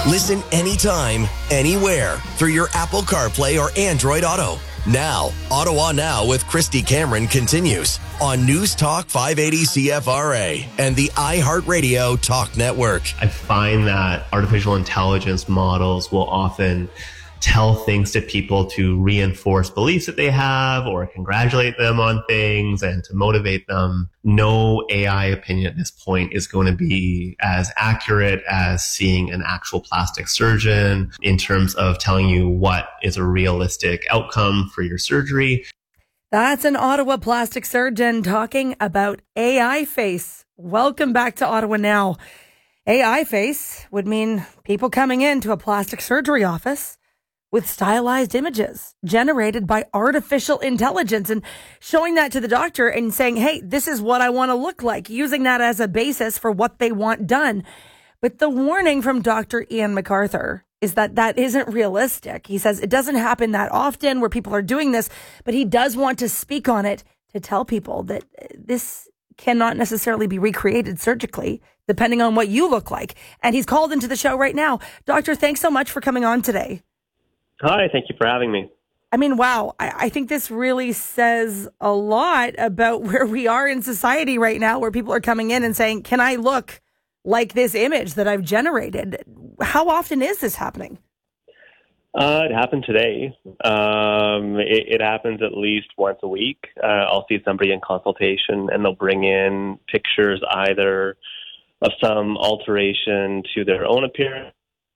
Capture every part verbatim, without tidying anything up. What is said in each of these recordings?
Listen anytime, anywhere through your Apple CarPlay or Android Auto. Now, Ottawa Now with Christy Cameron continues on News Talk five eighty C F R A and the iHeartRadio Talk Network. I find that artificial intelligence models will often tell things to people to reinforce beliefs that they have or congratulate them on things and to motivate them. No A I opinion at this point is going to be as accurate as seeing an actual plastic surgeon in terms of telling you what is a realistic outcome for your surgery. That's an Ottawa plastic surgeon talking about A I face. Welcome back to Ottawa Now. A I face would mean people coming into a plastic surgery office with stylized images generated by artificial intelligence and showing that to the doctor and saying, hey, this is what I want to look like, using that as a basis for what they want done. But the warning from Doctor Ian MacArthur is that that isn't realistic. He says it doesn't happen that often where people are doing this, but he does want to speak on it to tell people that this cannot necessarily be recreated surgically, depending on what you look like. And he's called into the show right now. Doctor, thanks so much for coming on today. Hi, thank you for having me. I mean, wow, I, I think this really says a lot about where we are in society right now, where people are coming in and saying, can I look like this image that I've generated? How often is this happening? Uh, it happened today. Um, it, it happens at least once a week. Uh, I'll see somebody in consultation and they'll bring in pictures either of some alteration to their own appearance,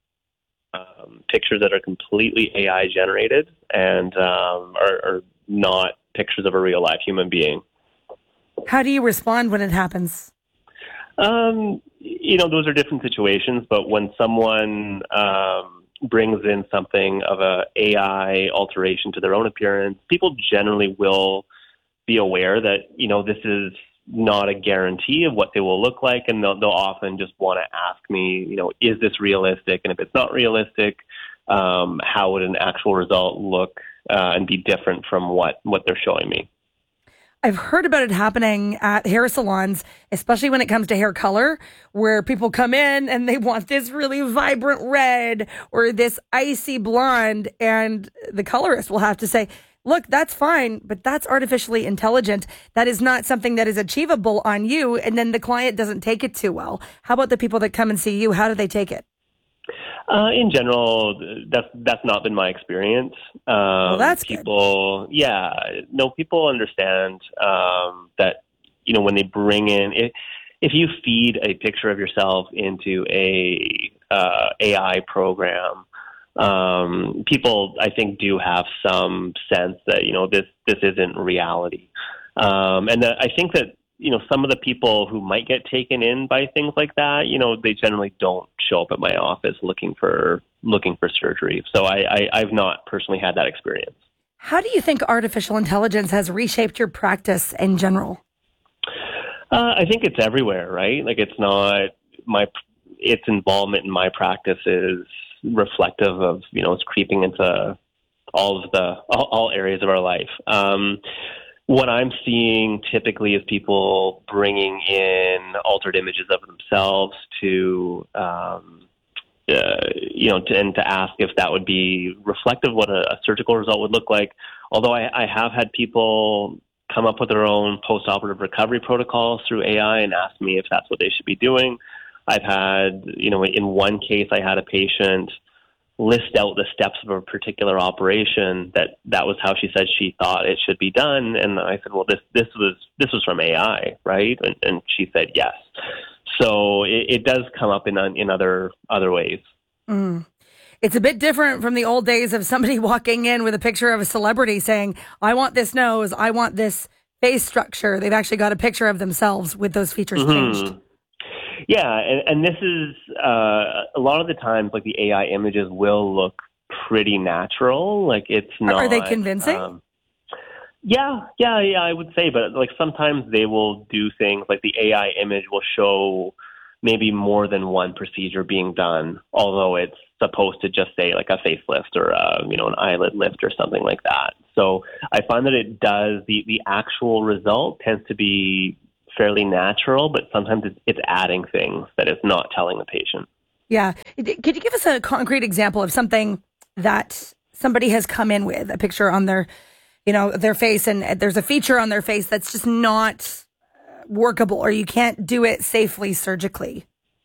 Um, pictures that are completely A I generated and um, are, are not pictures of a real life human being. How do you respond when it happens? Um, you know, those are different situations, but when someone um, brings in something of a A I alteration to their own appearance, people generally will be aware that, you know, this is not a guarantee of what they will look like, and they'll, they'll often just want to ask me, you know, is this realistic? And if it's not realistic, um, how would an actual result look uh, and be different from what, what they're showing me? I've heard about it happening at hair salons, especially when it comes to hair color, where people come in and they want this really vibrant red or this icy blonde, and the colorist will have to say, look, that's fine, but that's artificially intelligent. That is not something that is achievable on you. And then the client doesn't take it too well. How about the people that come and see you? How do they take it? Uh, in general, that's that's not been my experience. Um, well, that's people. Good. Yeah, no, people understand um, that. You know, when they bring in, if, if you feed a picture of yourself into a uh, A I program, Um, people, I think, do have some sense that, you know, this, this isn't reality. Um, and that I think that, you know, some of the people who might get taken in by things like that, you know, they generally don't show up at my office looking for, looking for surgery. So I, I, I've not personally had that experience. How do you think artificial intelligence has reshaped your practice in general? Uh, I think it's everywhere, right? Like it's not my, its involvement in my practice is reflective of, you know, it's creeping into all of the all, all areas of our life. Um, what I'm seeing typically is people bringing in altered images of themselves to, um, uh, you know, to, and to ask if that would be reflective of what a, a surgical result would look like. Although I, I have had people come up with their own post-operative recovery protocols through A I and ask me if that's what they should be doing. I've had, you know, in one case, I had a patient list out the steps of a particular operation that that was how she said she thought it should be done. And I said, well, this, this was, this was from A I, right? And, and she said, yes. So it, it does come up in, in other, other ways. Mm. It's a bit different from the old days of somebody walking in with a picture of a celebrity saying, I want this nose, I want this face structure. They've actually got a picture of themselves with those features Mm-hmm. changed. Yeah, and, and this is uh, a lot of the times, like the A I images will look pretty natural. Like it's not. Are they convincing? Um, yeah, yeah, yeah. I would say, but like sometimes they will do things like the A I image will show maybe more than one procedure being done, although it's supposed to just say like a facelift or a, you know, an eyelid lift or something like that. So I find that it does the the actual result tends to be fairly natural, but sometimes it's, it's adding things that it's not telling the patient. Yeah, Could you give us a concrete example of something that somebody has come in with, a picture on their, you know, their face, and there's a feature on their face that's just not workable, or you can't do it safely surgically?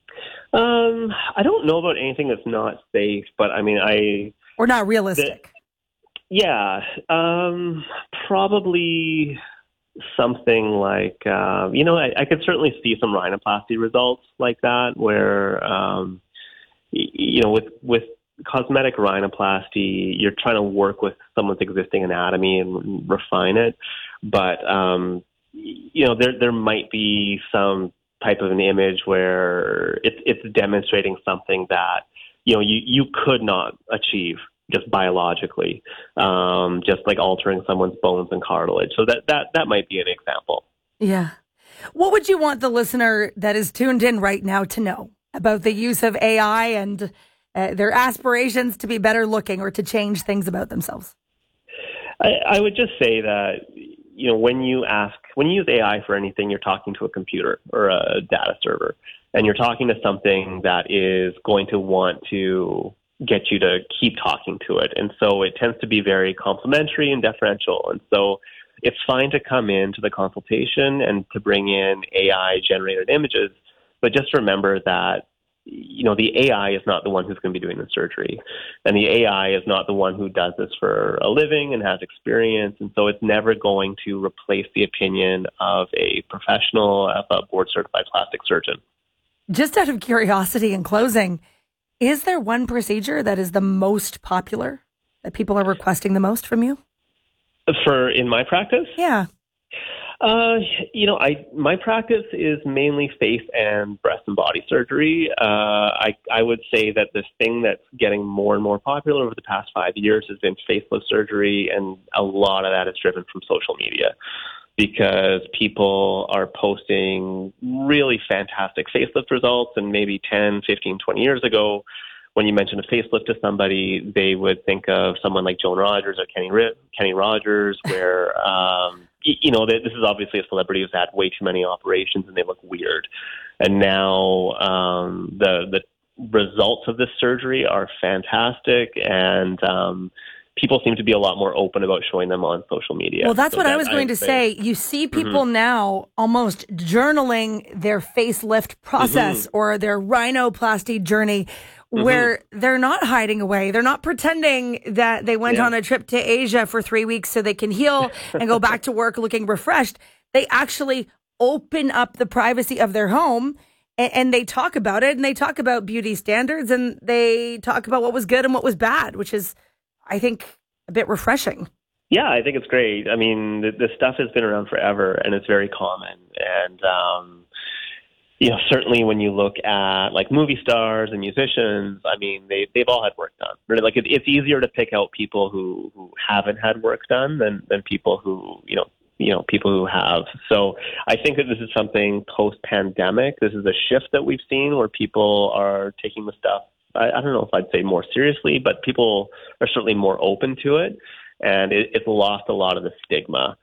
Um, I don't know about anything that's not safe, but I mean, I... Or not realistic. The, yeah, um, probably something like, uh, you know, I, I could certainly see some rhinoplasty results like that, where, um, y- you know, with, with cosmetic rhinoplasty, you're trying to work with someone's existing anatomy and refine it. But, um, you know, there there might be some type of an image where it's it's demonstrating something that, you know, you, you could not achieve just biologically, um, just like altering someone's bones and cartilage. So that, that, that might be an example. Yeah. What would you want the listener that is tuned in right now to know about the use of A I and uh, their aspirations to be better looking or to change things about themselves? I, I would just say that, you know, when you ask, when you use A I for anything, you're talking to a computer or a data server, and you're talking to something that is going to want to get you to keep talking to it. And so it tends to be very complimentary and deferential. And so it's fine to come into the consultation and to bring in A I generated images, but just remember that, you know, the A I is not the one who's going to be doing the surgery. And the A I is not the one who does this for a living and has experience. And so it's never going to replace the opinion of a professional, of a board certified plastic surgeon. Just out of curiosity in closing, is there one procedure that is the most popular, that people are requesting the most from you? For in my practice? Yeah. Uh, you know, I my practice is mainly face and breast and body surgery. Uh, I I would say that the thing that's getting more and more popular over the past five years has been facelift surgery, and a lot of that is driven from social media, because people are posting really fantastic facelift results, and maybe ten, fifteen, twenty years ago, when you mentioned a facelift to somebody, they would think of someone like Joan Rogers or Kenny Kenny Rogers, where, um, you know, this is obviously a celebrity who's had way too many operations and they look weird. And now um, the the results of this surgery are fantastic, and um, people seem to be a lot more open about showing them on social media. Well, that's so what that, I was going to say. You see people mm-hmm. now almost journaling their facelift process mm-hmm. or their rhinoplasty journey, where mm-hmm. they're not hiding away. They're not pretending that they went yeah. on a trip to Asia for three weeks so they can heal and go back to work looking refreshed. They actually open up the privacy of their home, and, and they talk about it, and they talk about beauty standards, and they talk about what was good and what was bad, which is, I think, a bit refreshing. Yeah, I think it's great. I mean, the, this stuff has been around forever, and it's very common. And, um, you know, certainly when you look at like movie stars and musicians, I mean, they, they've all had work done. Really, like it, it's easier to pick out people who, who haven't had work done than, than people who, you know, you know, people who have. So I think that this is something post-pandemic. This is a shift that we've seen where people are taking the stuff, I, I don't know if I'd say more seriously, but people are certainly more open to it. And it, it's lost a lot of the stigma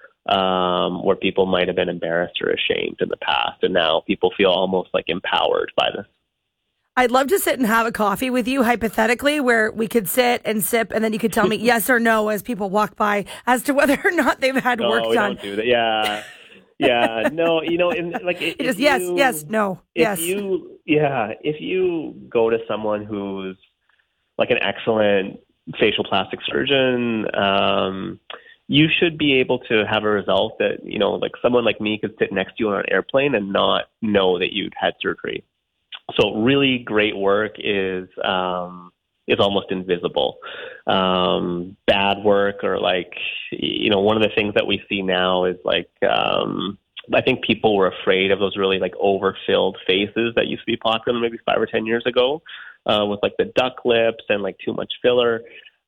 um, where people might have been embarrassed or ashamed in the past. And now people feel almost like empowered by this. I'd love to sit and have a coffee with you, hypothetically, where we could sit and sip, and then you could tell me yes or no as people walk by as to whether or not they've had no, work we done. Don't do that. Yeah. Yeah, no, you know, in, like if just you, yes, yes, no, if yes. You, yeah, if you go to someone who's like an excellent facial plastic surgeon, um, you should be able to have a result that, you know, like someone like me could sit next to you on an airplane and not know that you'd had surgery. So really great work is um, is almost invisible. Um, bad work, or like, you know, one of the things that we see now is like, um, I think people were afraid of those really like overfilled faces that used to be popular maybe five or ten years ago uh, with like the duck lips and like too much filler.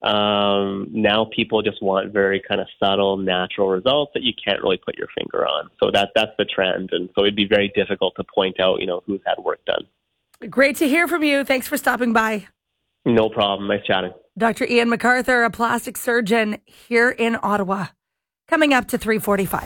Um, now people just want very kind of subtle, natural results that you can't really put your finger on. So that that's the trend. And so it'd be very difficult to point out, you know, who's had work done. Great to hear from you. Thanks for stopping by. No problem. Nice chatting. Doctor Ian MacArthur, a plastic surgeon here in Ottawa. Coming up to three forty-five.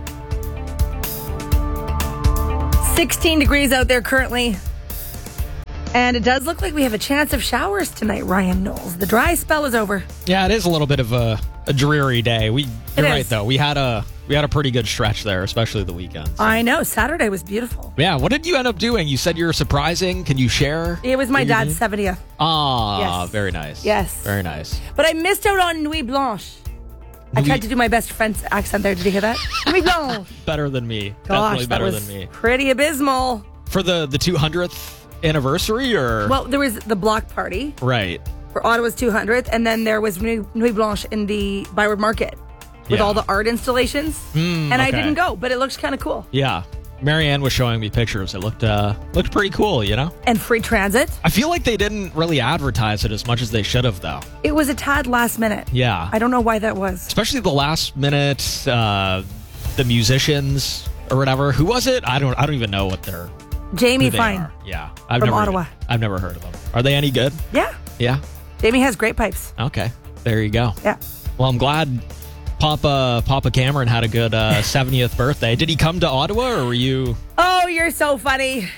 sixteen degrees out there currently. And it does look like we have a chance of showers tonight, Ryan Knowles. The dry spell is over. Yeah, it is a little bit of a, a dreary day. We, you're right, though. We had a we had a pretty good stretch there, especially the weekends. I know. Saturday was beautiful. Yeah, what did you end up doing? You said you were surprising. Can you share? It was my dad's seventieth. Ah, Yes. very nice. Yes. Very nice. But I missed out on Nuit Blanche. I tried to do my best French accent there. Did you hear that? Nuit Blanche. Better than me. Gosh, Definitely that better was than me. pretty abysmal. For the, the two hundredth anniversary, or? Well, there was the block party Right. for Ottawa's two hundredth, and then there was Nuit Nuit Blanche in the Byward Market with Yeah. all the art installations. Mm, and I okay. didn't go, but it looks kind of cool. Yeah. Marianne was showing me pictures. It looked uh, looked pretty cool, you know? And free transit. I feel like they didn't really advertise it as much as they should have, though. It was a tad last minute. Yeah. I don't know why that was. Especially the last minute, uh, the musicians or whatever. Who was it? I don't I don't even know what they're... Jamie who they Fine. are. Yeah. I've From never Ottawa. even- I've never heard of them. Are they any good? Yeah. Yeah. Jamie has great pipes. Okay. There you go. Yeah. Well, I'm glad Papa Papa Cameron had a good uh, seventieth birthday. Did he come to Ottawa, or were you... Oh, you're so funny.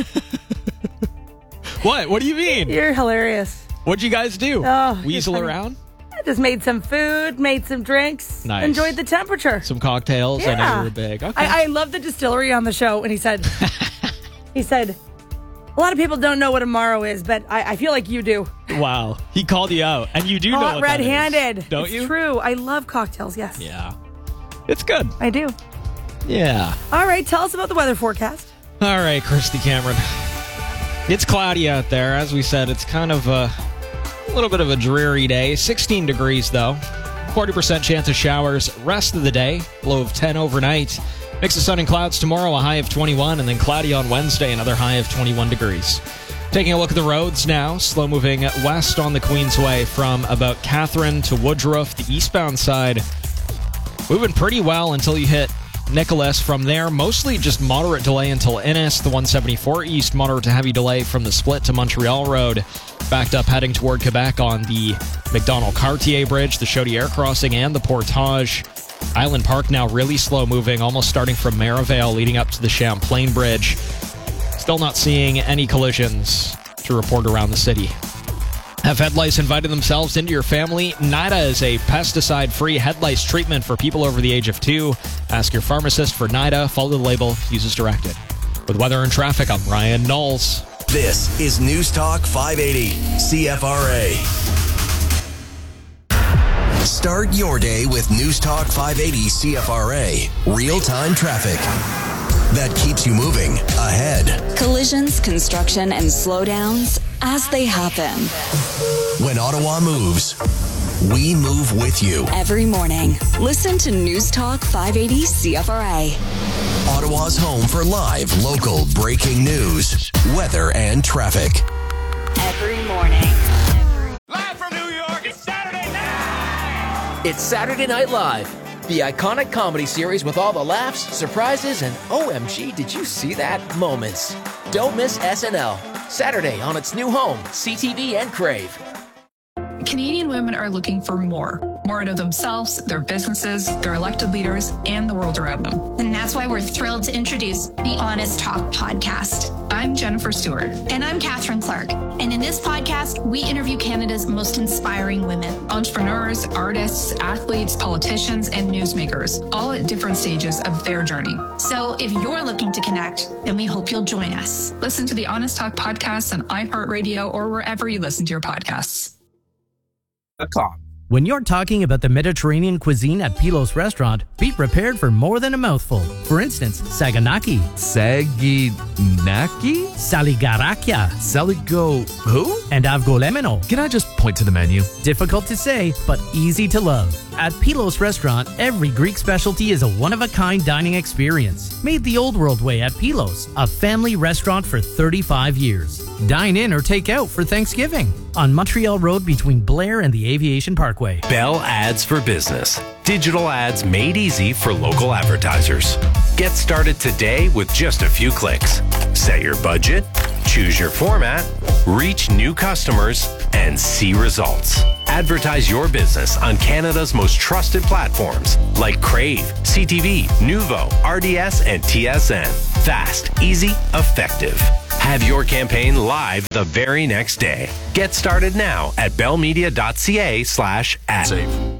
What? What do you mean? You're hilarious. What'd you guys do? Oh, you're Weasel funny. around? I just made some food, made some drinks, Nice. enjoyed the temperature. Some cocktails? I know Yeah. you were big. Okay. I, I love the distillery on the show, and he said, he said, a lot of people don't know what Amaro is, but I, I feel like you do. Wow. He called you out. And you do know Hot what that is, red-handed. don't it's you? true. I love cocktails, yes. Yeah. It's good. I do. Yeah. All right, tell us about the weather forecast. All right, Christy Cameron. It's cloudy out there. As we said, it's kind of a, a little bit of a dreary day. sixteen degrees, though. forty percent chance of showers rest of the day. Low of ten overnight. Mix of sun and clouds tomorrow, a high of twenty-one, and then cloudy on Wednesday, another high of twenty-one degrees. Taking a look at the roads now. Slow moving west on the Queensway from about Catherine to Woodruff, the eastbound side. Moving pretty well until you hit Nicholas. From there, mostly just moderate delay until Innis. The one seventy-four East, moderate to heavy delay from the split to Montreal Road. Backed up heading toward Quebec on the McDonald-Cartier Bridge, the Chaudière Crossing, and the Portage. Island Park now really slow moving, almost starting from Merivale leading up to the Champlain Bridge. Still not seeing any collisions to report around the city. Have head lice invited themselves into your family? NIDA is a pesticide-free head lice treatment for people over the age of two. Ask your pharmacist for NIDA. Follow the label. Use as directed. With weather and traffic, I'm Ryan Knowles. This is News Talk five eighty C F R A. Start your day with News Talk five eighty C F R A. Real-time traffic that keeps you moving ahead. Collisions, construction, and slowdowns as they happen. When Ottawa moves, we move with you. Every morning, listen to News Talk five eighty C F R A. Ottawa's home for live, local, breaking news, weather, and traffic. Every morning. Live from New York, it's Saturday night! It's Saturday Night Live, the iconic comedy series with all the laughs, surprises, and O M G, did you see that moments. Don't miss S N L, Saturday on its new home, C T V and Crave. Canadian women are looking for more. More out of themselves, their businesses, their elected leaders, and the world around them. And that's why we're thrilled to introduce the Honest Talk podcast. I'm Jennifer Stewart. And I'm Catherine Clark. And in this podcast, we interview Canada's most inspiring women. Entrepreneurs, artists, athletes, politicians, and newsmakers, all at different stages of their journey. So if you're looking to connect, then we hope you'll join us. Listen to the Honest Talk podcast on iHeartRadio or wherever you listen to your podcasts. When you're talking about the Mediterranean cuisine at Pilos Restaurant, be prepared for more than a mouthful. For instance, saganaki, Saginaki? saligarakia, Saligo who? and avgolemeno. Can I just point to the menu? Difficult to say, but easy to love. At Pilos Restaurant, every Greek specialty is a one-of-a-kind dining experience. Made the old world way at Pilos, a family restaurant for thirty-five years. Dine in or take out for Thanksgiving. On Montreal Road between Blair and the Aviation Parkway. Bell Ads for Business. Digital ads made easy for local advertisers. Get started today with just a few clicks. Set your budget, choose your format, reach new customers, and see results. Advertise your business on Canada's most trusted platforms like Crave, C T V, Nuvo, R D S, and T S N. Fast, easy, effective. Have your campaign live the very next day. Get started now at bellmedia.ca slash ad. Safe.